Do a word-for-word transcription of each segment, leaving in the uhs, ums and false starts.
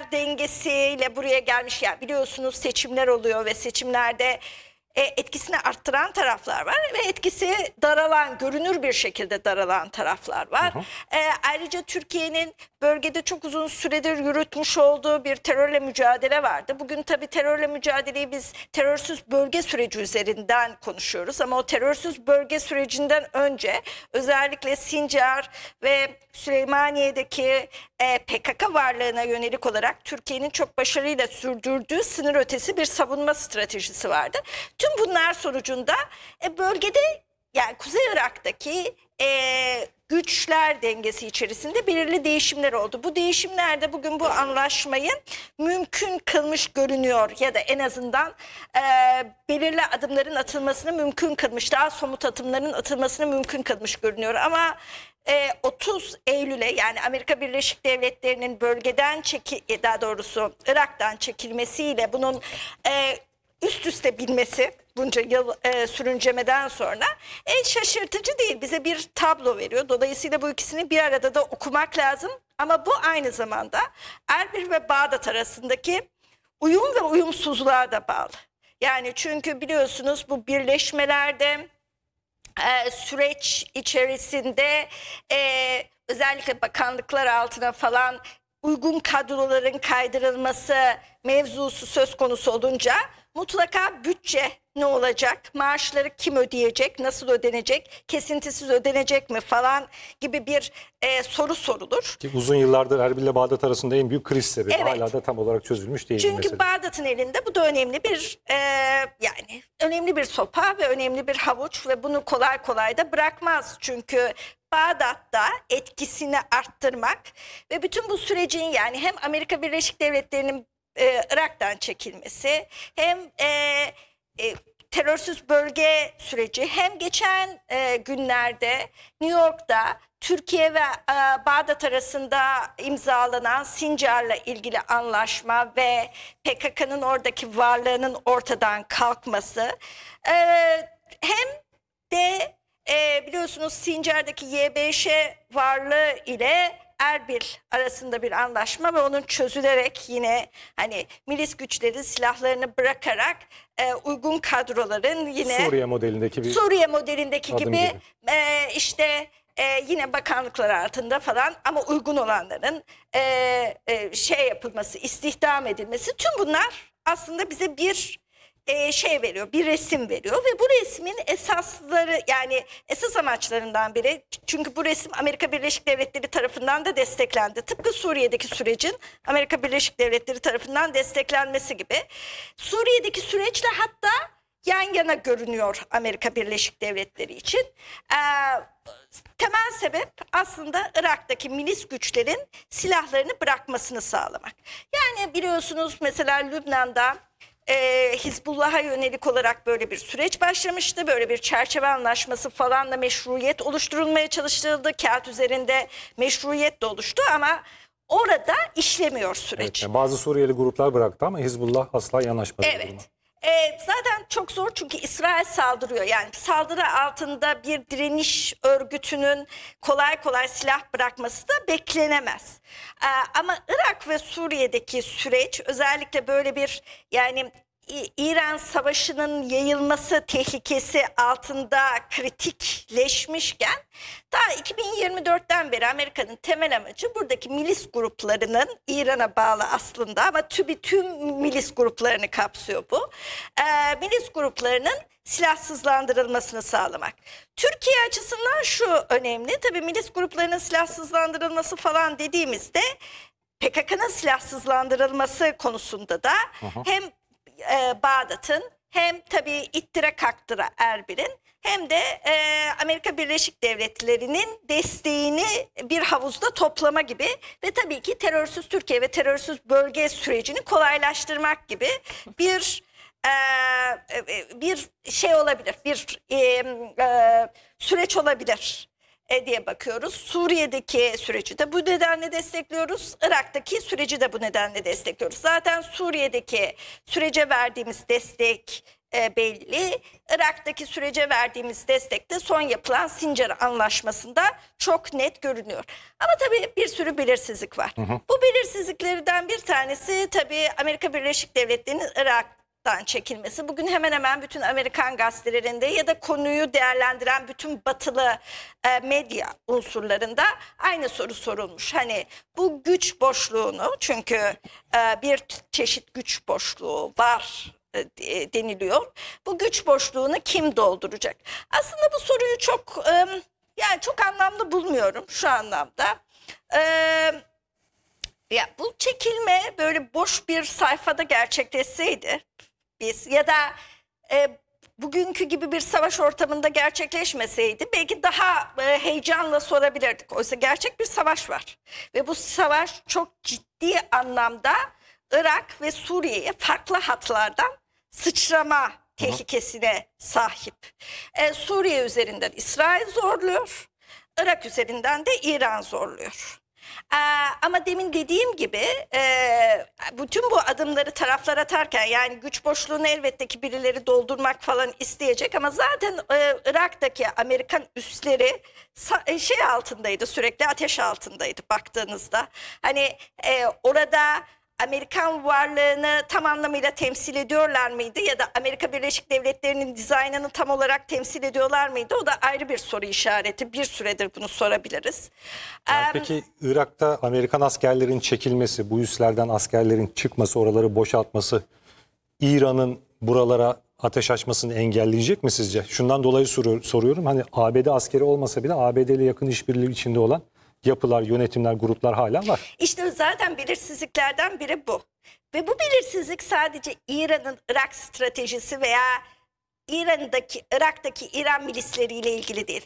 dengesiyle buraya gelmiş. Yani biliyorsunuz seçimler oluyor ve seçimlerde e, etkisini arttıran taraflar var ve etkisi daralan, görünür bir şekilde daralan taraflar var. Hı hı. E, ayrıca Türkiye'nin bölgede çok uzun süredir yürütmüş olduğu bir terörle mücadele vardı. Bugün tabii terörle mücadeleyi biz terörsüz bölge süreci üzerinden konuşuyoruz ama o terörsüz bölge sürecinden önce özellikle Sincar ve Süleymaniye'deki e, P K K varlığına yönelik olarak Türkiye'nin çok başarıyla sürdürdüğü sınır ötesi bir savunma stratejisi vardı. Tüm bunlar sonucunda e, bölgede, yani Kuzey Irak'taki e, güçler dengesi içerisinde belirli değişimler oldu. Bu değişimler de bugün bu anlaşmayı mümkün kılmış görünüyor ya da en azından e, belirli adımların atılmasını mümkün kılmış, daha somut adımların atılmasını mümkün kılmış görünüyor. Ama e, otuz Eylül'e, yani Amerika Birleşik Devletleri'nin bölgeden çeki, daha doğrusu Irak'tan çekilmesiyle bunun e, üst üste binmesi bunca yıl e, sürüncemeden sonra en şaşırtıcı değil. Bize bir tablo veriyor. Dolayısıyla bu ikisini bir arada da okumak lazım. Ama bu aynı zamanda Erbil ve Bağdat arasındaki uyum ve uyumsuzluğa da bağlı. Yani çünkü biliyorsunuz bu birleşmelerde e, süreç içerisinde e, özellikle bakanlıklar altına falan uygun kadroların kaydırılması mevzusu söz konusu olunca mutlaka bütçe ne olacak, maaşları kim ödeyecek, nasıl ödenecek, kesintisiz ödenecek mi falan gibi bir e, soru sorulur. Ki uzun yıllardır Erbil ile Bağdat arasında en büyük kriz sebebi. Evet. Hala da tam olarak çözülmüş değil. Çünkü mesela. Bağdat'ın elinde bu da önemli bir e, yani önemli bir sopa ve önemli bir havuç ve bunu kolay kolay da bırakmaz. Çünkü Bağdat'ta etkisini arttırmak ve bütün bu sürecin, yani hem Amerika Birleşik Devletleri'nin e, Irak'tan çekilmesi hem e, e, terörsüz bölge süreci hem geçen e, günlerde New York'ta Türkiye ve e, Bağdat arasında imzalanan Sincar'la ilgili anlaşma ve P K K'nın oradaki varlığının ortadan kalkması e, hem de e, biliyorsunuz Sincar'daki Y B Ş varlığı ile Erbil arasında bir anlaşma ve onun çözülerek yine hani milis güçlerin silahlarını bırakarak e, uygun kadroların yine Suriye modelindeki bir Suriye modelindeki adım gibi gibi. e, işte e, yine bakanlıklar altında falan ama uygun olanların e, e, şey yapılması, istihdam edilmesi, tüm bunlar aslında bize bir e, şey veriyor, bir resim veriyor ve bu resmin esasları, yani esas amaçlarından biri, çünkü bu resim Amerika Birleşik Devletleri tarafından da desteklendi. Tıpkı Suriye'deki sürecin Amerika Birleşik Devletleri tarafından desteklenmesi gibi. Suriye'deki süreçle hatta yan yana görünüyor Amerika Birleşik Devletleri için. Ee, temel sebep aslında Irak'taki milis güçlerin silahlarını bırakmasını sağlamak. Yani biliyorsunuz mesela Lübnan'da Ee, Hizbullah'a yönelik olarak böyle bir süreç başlamıştı. Böyle bir çerçeve anlaşması falanla meşruiyet oluşturulmaya çalışıldı. Kağıt üzerinde meşruiyet de oluştu ama orada işlemiyor süreç. Evet, yani bazı Suriyeli gruplar bıraktı ama Hizbullah asla yanaşmadı. bu duruma. Evet. Ee, zaten çok zor çünkü İsrail saldırıyor. Yani saldırı altında bir direniş örgütünün kolay kolay silah bırakması da beklenemez. Ee, ama Irak ve Suriye'deki süreç özellikle böyle bir, yani İ- İran Savaşı'nın yayılması tehlikesi altında kritikleşmişken daha iki bin yirmi dörtten beri Amerika'nın temel amacı buradaki milis gruplarının, İran'a bağlı aslında ama tübi tüm milis gruplarını kapsıyor bu. Ee, milis gruplarının silahsızlandırılmasını sağlamak. Türkiye açısından şu önemli, tabii milis gruplarının silahsızlandırılması falan dediğimizde P K K'nın silahsızlandırılması konusunda da Aha. hem e, Bağdat'ın hem tabii ittira kaktıra Erbil'in hem de e, Amerika Birleşik Devletleri'nin desteğini bir havuzda toplama gibi ve tabii ki terörsüz Türkiye ve terörsüz bölge sürecini kolaylaştırmak gibi bir e, e, bir şey olabilir, bir e, e, süreç olabilir e, diye bakıyoruz. Suriye'deki süreci de bu nedenle destekliyoruz. Irak'taki süreci de bu nedenle destekliyoruz. Zaten Suriye'deki sürece verdiğimiz destek e, belli. Irak'taki sürece verdiğimiz destekte son yapılan Sincar Anlaşması'nda çok net görünüyor. Ama tabii bir sürü belirsizlik var. Hı hı. Bu belirsizliklerden bir tanesi tabii Amerika Birleşik Devletleri'nin Irak'tan çekilmesi. Bugün hemen hemen bütün Amerikan gazetelerinde ya da konuyu değerlendiren bütün batılı e, medya unsurlarında aynı soru sorulmuş. Hani bu güç boşluğunu, çünkü e, bir çeşit güç boşluğu var e, deniliyor. Bu güç boşluğunu kim dolduracak? Aslında bu soruyu çok e, yani çok anlamlı bulmuyorum şu anlamda. E, ya bu çekilme böyle boş bir sayfada gerçekleşseydi, biz ya da e, bugünkü gibi bir savaş ortamında gerçekleşmeseydi belki daha e, heyecanla sorabilirdik. Oysa gerçek bir savaş var ve bu savaş çok ciddi anlamda Irak ve Suriye'ye farklı hatlardan sıçrama tehlikesine sahip. E, Suriye üzerinden İsrail zorluyor, Irak üzerinden de İran zorluyor. Ee, ama demin dediğim gibi e, bütün bu adımları taraflar atarken, yani güç boşluğunu elbette ki birileri doldurmak falan isteyecek ama zaten e, Irak'taki Amerikan üsleri şey altındaydı, sürekli ateş altındaydı baktığınızda. Hani e, orada Amerikan varlığını tam anlamıyla temsil ediyorlar mıydı ya da Amerika Birleşik Devletleri'nin dizaynını tam olarak temsil ediyorlar mıydı? O da ayrı bir soru işareti. Bir süredir bunu sorabiliriz. Yani Ee, peki Irak'ta Amerikan askerlerin çekilmesi, bu üslerden askerlerin çıkması, oraları boşaltması İran'ın buralara ateş açmasını engelleyecek mi sizce? Şundan dolayı soruyor, soruyorum. Hani A B D askeri olmasa bile A B D ile yakın işbirliği içinde olan yapılar, yönetimler, gruplar hala var. İşte zaten belirsizliklerden biri bu. Ve bu belirsizlik sadece İran'ın Irak stratejisi veya İran'daki, Irak'taki İran milisleriyle ilgili değil.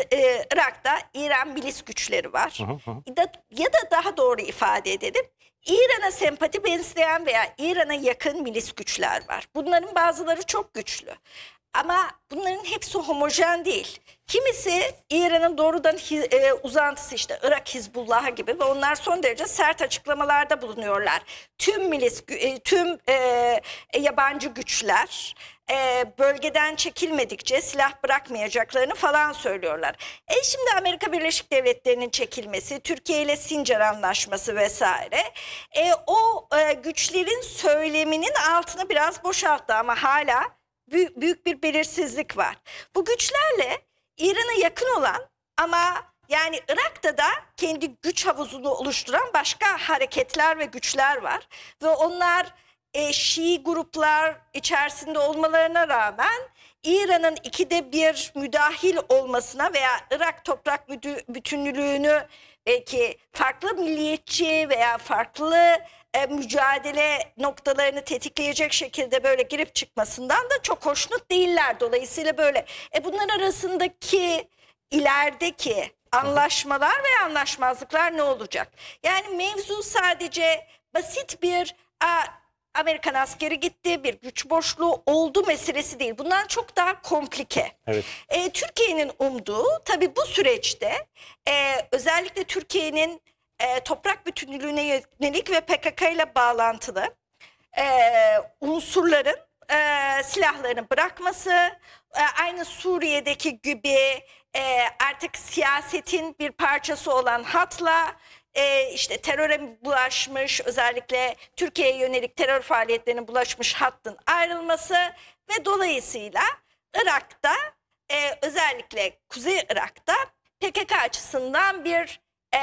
Irak'ta İran milis güçleri var. Hı hı. Ya da daha doğru ifade edelim, İran'a sempati besleyen veya İran'a yakın milis güçler var. Bunların bazıları çok güçlü. Ama bunların hepsi homojen değil. Kimisi İran'ın doğrudan e, uzantısı, işte Irak Hizbullah gibi, ve onlar son derece sert açıklamalarda bulunuyorlar. Tüm milis, e, tüm e, yabancı güçler e, bölgeden çekilmedikçe silah bırakmayacaklarını falan söylüyorlar. E şimdi Amerika Birleşik Devletleri'nin çekilmesi, Türkiye ile Sincar Anlaşması vesaire e, o e, güçlerin söyleminin altını biraz boşalttı ama hala büyük bir belirsizlik var. Bu güçlerle İran'a yakın olan ama yani Irak'ta da kendi güç havuzunu oluşturan başka hareketler ve güçler var. Ve onlar e, Şii gruplar içerisinde olmalarına rağmen İran'ın ikide bir müdahil olmasına veya Irak toprak bütünlüğünü belki farklı milliyetçi veya farklı e, mücadele noktalarını tetikleyecek şekilde böyle girip çıkmasından da çok hoşnut değiller. Dolayısıyla böyle e, bunlar arasındaki ilerideki anlaşmalar ve anlaşmazlıklar ne olacak? Yani mevzu sadece basit bir a, Amerikan askeri gitti, bir güç boşluğu oldu meselesi değil. Bundan çok daha komplike. Evet. E, Türkiye'nin umduğu tabii bu süreçte e, özellikle Türkiye'nin e, toprak bütünlüğüne yönelik ve P K K ile bağlantılı e, unsurların e, silahlarını bırakması, e, aynı Suriye'deki gibi e, artık siyasetin bir parçası olan hatla e, işte teröre bulaşmış, özellikle Türkiye'ye yönelik terör faaliyetlerine bulaşmış hattın ayrılması ve dolayısıyla Irak'ta e, özellikle Kuzey Irak'ta P K K açısından bir e,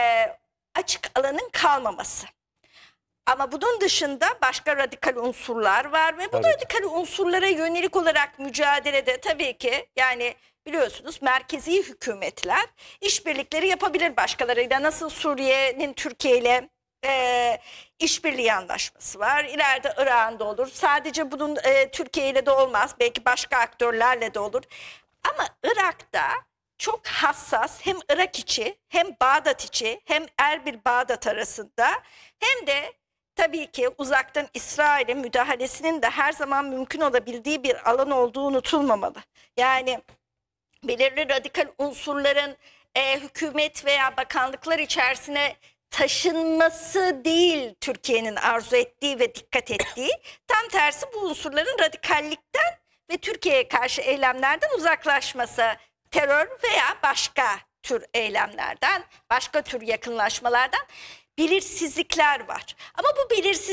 açık alanın kalmaması. Ama bunun dışında başka radikal unsurlar var ve bu Evet. radikal unsurlara yönelik olarak mücadelede tabii ki, yani biliyorsunuz merkezi hükümetler işbirlikleri yapabilir başkalarıyla. Nasıl Suriye'nin Türkiye ile e, işbirliği anlaşması var. İleride Irak'ın da olur. Sadece bunun e, Türkiye ile de olmaz. Belki başka aktörlerle de olur. Ama Irak'ta çok hassas, hem Irak içi hem Bağdat içi hem Erbil-Bağdat arasında hem de tabii ki uzaktan İsrail'in müdahalesinin de her zaman mümkün olabildiği bir alan olduğu unutulmamalı. Yani belirli radikal unsurların e, hükümet veya bakanlıklar içerisine taşınması değil Türkiye'nin arzu ettiği ve dikkat ettiği. Tam tersi bu unsurların radikallikten ve Türkiye'ye karşı eylemlerden uzaklaşması, terör veya başka tür eylemlerden, başka tür yakınlaşmalardan belirsizlikler var. Ama bu belirsizlikler